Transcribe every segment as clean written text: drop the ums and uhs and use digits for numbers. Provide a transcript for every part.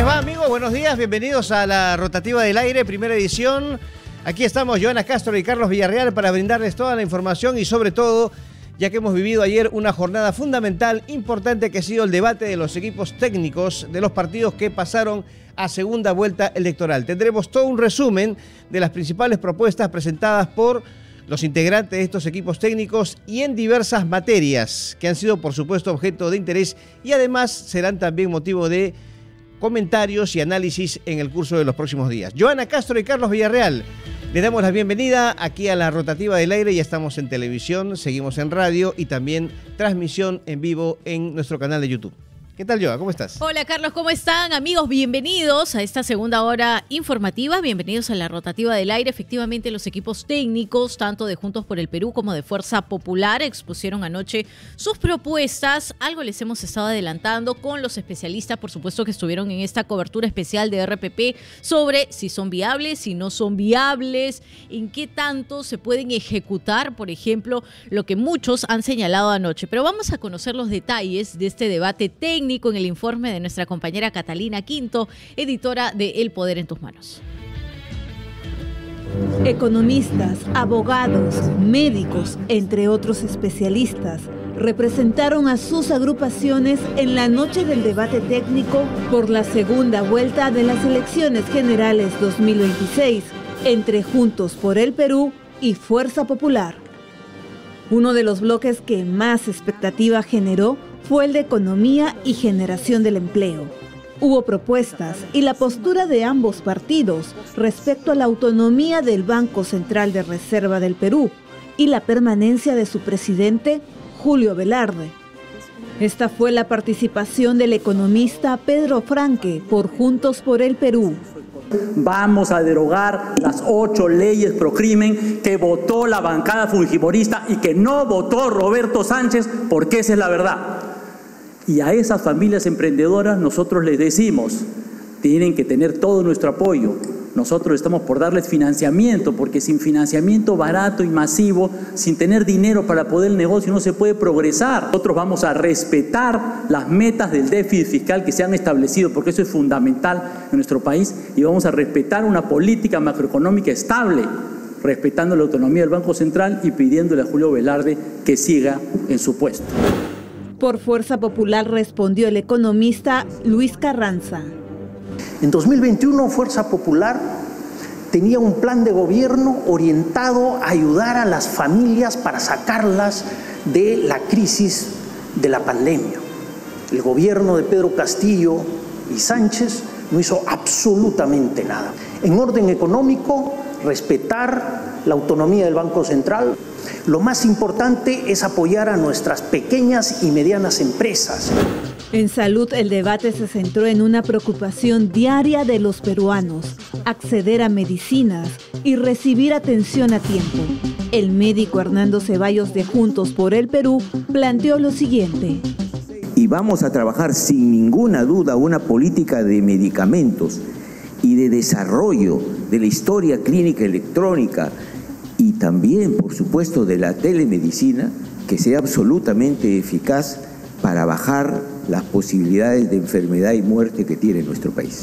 va, amigos? Buenos días, bienvenidos a la Rotativa del Aire, primera edición. Aquí estamos Joana Castro y Carlos Villarreal para brindarles toda la información y sobre todo, ya que hemos vivido ayer una jornada fundamental, importante, que ha sido el debate de los equipos técnicos de los partidos que pasaron a segunda vuelta electoral. Tendremos todo un resumen de las principales propuestas presentadas por los integrantes de estos equipos técnicos y en diversas materias que han sido, por supuesto, objeto de interés y además serán también motivo de comentarios y análisis en el curso de los próximos días. Joana Castro y Carlos Villarreal, le damos la bienvenida aquí a la Rotativa del Aire. Ya estamos en televisión, seguimos en radio y también transmisión en vivo en nuestro canal de YouTube. ¿Qué tal, Joa? ¿Cómo estás? Hola, Carlos, ¿cómo están? Amigos, bienvenidos a esta segunda hora informativa, bienvenidos a la Rotativa del Aire. Efectivamente, los equipos técnicos, tanto de Juntos por el Perú como de Fuerza Popular, expusieron anoche sus propuestas. Algo les hemos estado adelantando con los especialistas, por supuesto, que estuvieron en esta cobertura especial de RPP sobre si son viables, si no son viables, en qué tanto se pueden ejecutar, por ejemplo, lo que muchos han señalado anoche. Pero vamos a conocer los detalles de este debate técnico en el informe de nuestra compañera Catalina Quinto, editora de El Poder en tus Manos. Economistas, abogados, médicos, entre otros especialistas, representaron a sus agrupaciones en la noche del debate técnico por la segunda vuelta de las elecciones generales 2026 entre Juntos por el Perú y Fuerza Popular. Uno de los bloques que más expectativa generó fue el de economía y generación del empleo. Hubo propuestas y la postura de ambos partidos respecto a la autonomía del Banco Central de Reserva del Perú y la permanencia de su presidente, Julio Velarde. Esta fue la participación del economista Pedro Franque por Juntos por el Perú. Vamos a derogar las 8 leyes pro crimen que votó la bancada fujimorista y que no votó Roberto Sánchez, porque esa es la verdad. Y a esas familias emprendedoras nosotros les decimos, tienen que tener todo nuestro apoyo. Nosotros estamos por darles financiamiento, porque sin financiamiento barato y masivo, sin tener dinero para poder el negocio, no se puede progresar. Nosotros vamos a respetar las metas del déficit fiscal que se han establecido, porque eso es fundamental en nuestro país, y vamos a respetar una política macroeconómica estable, respetando la autonomía del Banco Central y pidiéndole a Julio Velarde que siga en su puesto. Por Fuerza Popular respondió el economista Luis Carranza. En 2021, Fuerza Popular tenía un plan de gobierno orientado a ayudar a las familias para sacarlas de la crisis de la pandemia. El gobierno de Pedro Castillo y Sánchez no hizo absolutamente nada. En orden económico, respetar la autonomía del Banco Central. Lo más importante es apoyar a nuestras pequeñas y medianas empresas. En salud, el debate se centró en una preocupación diaria de los peruanos: acceder a medicinas y recibir atención a tiempo. El médico Hernando Ceballos de Juntos por el Perú planteó lo siguiente. Y vamos a trabajar sin ninguna duda una política de medicamentos y de desarrollo de la historia clínica electrónica y también, por supuesto, de la telemedicina, que sea absolutamente eficaz para bajar las posibilidades de enfermedad y muerte que tiene nuestro país.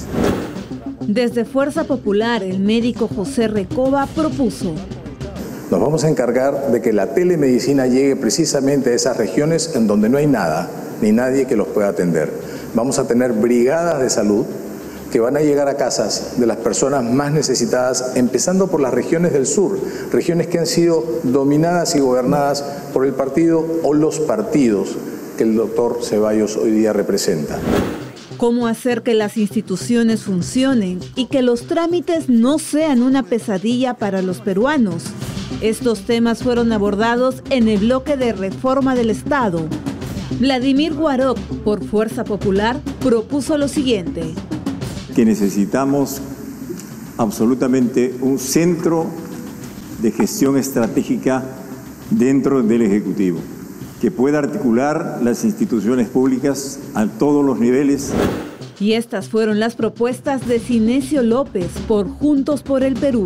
Desde Fuerza Popular, el médico José Recoba propuso: nos vamos a encargar de que la telemedicina llegue precisamente a esas regiones en donde no hay nada, ni nadie que los pueda atender. Vamos a tener brigadas de salud que van a llegar a casas de las personas más necesitadas, empezando por las regiones del sur, regiones que han sido dominadas y gobernadas por el partido o los partidos que el doctor Ceballos hoy día representa. ¿Cómo hacer que las instituciones funcionen y que los trámites no sean una pesadilla para los peruanos? Estos temas fueron abordados en el bloque de reforma del Estado. Vladimir Guaroc, por Fuerza Popular, propuso lo siguiente: que necesitamos absolutamente un centro de gestión estratégica dentro del Ejecutivo, que pueda articular las instituciones públicas a todos los niveles. Y estas fueron las propuestas de Cinesio López, por Juntos por el Perú.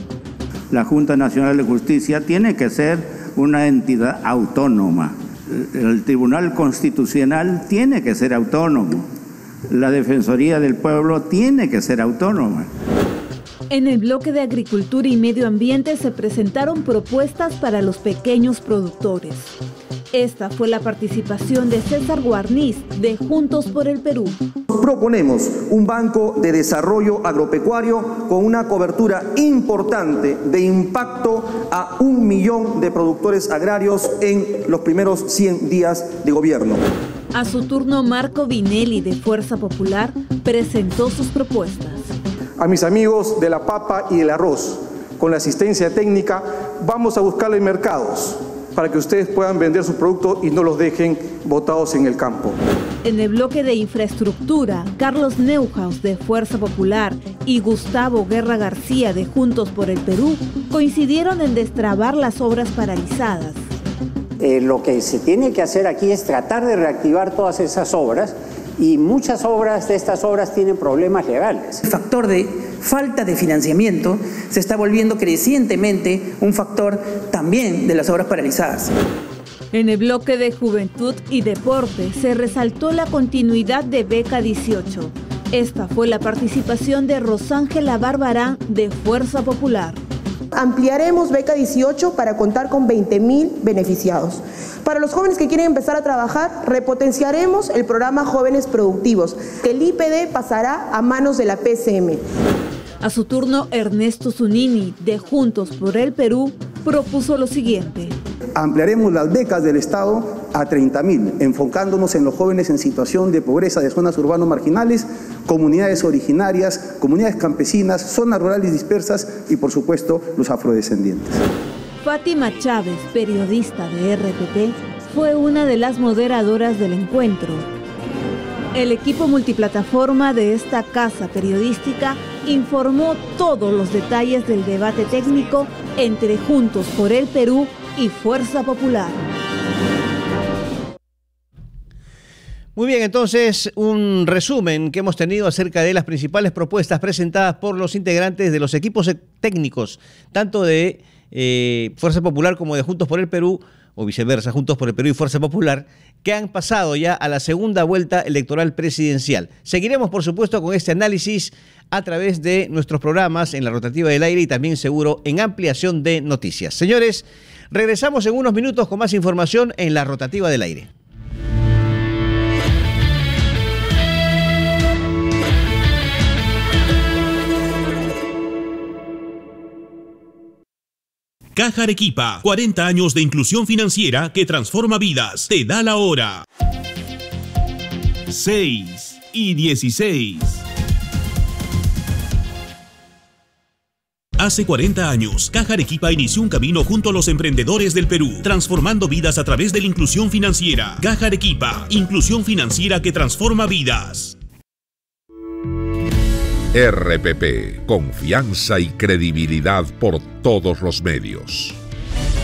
La Junta Nacional de Justicia tiene que ser una entidad autónoma. El Tribunal Constitucional tiene que ser autónomo. La Defensoría del Pueblo tiene que ser autónoma. En el bloque de Agricultura y Medio Ambiente se presentaron propuestas para los pequeños productores. Esta fue la participación de César Guarniz, de Juntos por el Perú. Proponemos un banco de desarrollo agropecuario con una cobertura importante de impacto a 1 millón de productores agrarios en los primeros 100 días de gobierno. A su turno, Marco Vinelli, de Fuerza Popular, presentó sus propuestas. A mis amigos de la papa y el arroz, con la asistencia técnica, vamos a buscarle mercados para que ustedes puedan vender sus productos y no los dejen botados en el campo. En el bloque de infraestructura, Carlos Neuhaus, de Fuerza Popular, y Gustavo Guerra García, de Juntos por el Perú, coincidieron en destrabar las obras paralizadas. Lo que se tiene que hacer aquí es tratar de reactivar todas esas obras, y muchas de estas obras tienen problemas legales. El factor de falta de financiamiento se está volviendo crecientemente un factor también de las obras paralizadas. En el bloque de Juventud y Deporte se resaltó la continuidad de Beca 18. Esta fue la participación de Rosángela Barbarán, de Fuerza Popular. Ampliaremos Beca 18 para contar con 20.000 beneficiados. Para los jóvenes que quieren empezar a trabajar, repotenciaremos el programa Jóvenes Productivos. El IPD pasará a manos de la PCM. A su turno, Ernesto Zunini, de Juntos por el Perú, propuso lo siguiente. Ampliaremos las becas del Estado a 30.000, enfocándonos en los jóvenes en situación de pobreza de zonas urbanas marginales, comunidades originarias, comunidades campesinas, zonas rurales dispersas y, por supuesto, los afrodescendientes. Fátima Chávez, periodista de RPP, fue una de las moderadoras del encuentro. El equipo multiplataforma de esta casa periodística informó todos los detalles del debate técnico entre Juntos por el Perú y Fuerza Popular. Muy bien, entonces un resumen que hemos tenido acerca de las principales propuestas presentadas por los integrantes de los equipos técnicos, tanto de Fuerza Popular como de Juntos por el Perú, o viceversa, Juntos por el Perú y Fuerza Popular, que han pasado ya a la segunda vuelta electoral presidencial. Seguiremos, por supuesto, con este análisis a través de nuestros programas en la Rotativa del Aire y también seguro en Ampliación de Noticias. Señores, regresamos en unos minutos con más información en la Rotativa del Aire. Caja Arequipa, 40 años de inclusión financiera que transforma vidas. Te da la hora. 6:16. Hace 40 años, Caja Arequipa inició un camino junto a los emprendedores del Perú, transformando vidas a través de la inclusión financiera. Caja Arequipa, inclusión financiera que transforma vidas. RPP, confianza y credibilidad por todos los medios.